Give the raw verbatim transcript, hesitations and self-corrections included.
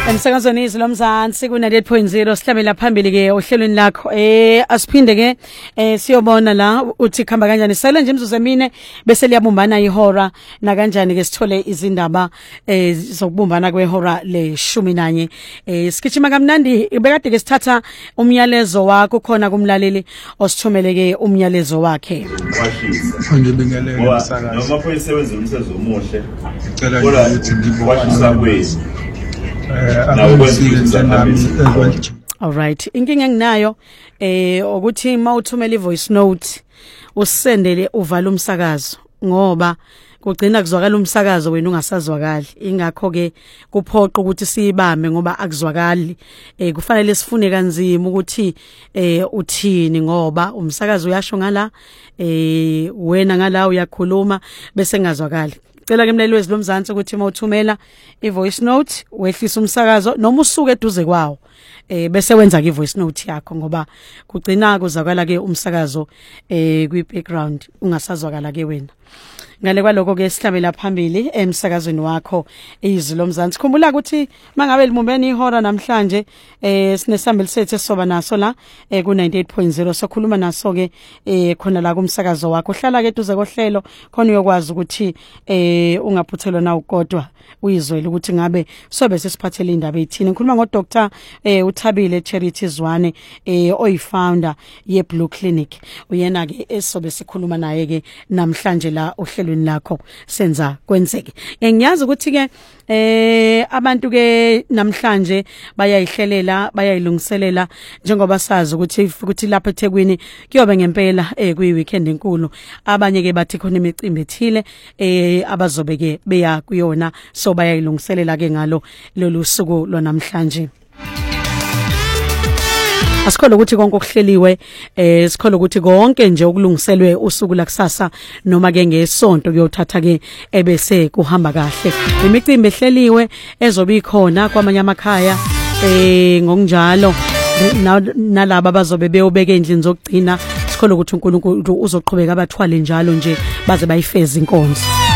Emsakazweni izwi lomzansi ku ninety-eight point zero sihlamela phambili ke ohlelweni lakho eh asiphinde ke eh siyobona la uthi khamba kanjani sele nje imzuzu emine bese liyabumbana ihora na kanjani ke sithole izindaba eh zokubumbana kwehora leshumi nanye eh sikichima kamnandi bekade ke sithatha umyalezo wakho khona kumlaleli osithumele ke umyalezo wakhe manje bengele umsakazi noma pho isebenza umsebenzi omuhle ngicela ukuthi ngibonisa kwezi all right inkinga enginayo eh ukuthi mawuthumela ivoice note usendele uvala umsakazo ngoba kugcina kuzwakala umsakazo wena ungasazwakali ingakho ke kuphoqa ukuthi siyibambe ngoba akuzwakali eh kufanele sifune kanzima ukuthi eh uthini ngoba umsakazo uyasho ngala eh wena ngala uyakhuluma bese ngazwakali. Cela ke mlaleli wezwi lomzansi ukuthi mawuthumela ivoice note wehlisa umsakazo noma usuke eduze kwawo eh bese wenza ke ivoice note yakho ngoba kugcina kuzakala ke umsakazo eh kwi background ungasazwakala ke wena. Ngale kwaloko ke sihlamela phambili emsakazweni wakho izwi lomzansi. Khumbula ukuthi mangabe limumbeni ihora namhlanje eh sinesambeli sethu soba naso la eh ku ninety-eight point zero sokhuluma naso ke eh khona la kumsakazo wakho hlala ke duze kohlelo khona uyokwazi ukuthi eh ungaphuthelwa na ukodwa uyizwele ukuthi ngabe sobe sesiphathele indaba ethini. Ngikhuluma ngo Doctor eh uThabile Charity Zwane eh oyifounder ye Blue Clinic uyena ke esobe sikhuluma naye ke namhlanje la ohlelweni lakho senza kwenzeke. Ngiyazi ukuthi ke eh abantu ke namhlanje bayayihlelela bayayilungiselela njengoba sazi ukuthi ukuthi lapha eThekwini kuyobe ngempela eh kuyi weekend enkulu abanye ke bathi khona imicimbi ethile eh abazobe ke beya kuyona so bayayilungiselela ke ngalo lolu suku lonamhlanje. Asikholwa ukuthi konke okuhleliwe eh sikholwa ukuthi konke nje okulungiselwe usuku lakusasa noma ke ngesonto kuyothatha ke ebese kuhamba kahle. Imicimbi ehleliwe ezobe ikhona kwamanye amakhaya eh ngokunjalo nalabo bazobe beyobeka endlini zokugcina sikholwa ukuthi uNkulunkulu uzoqhubeka abathwale njalo nje baze bayifeze inkonzo.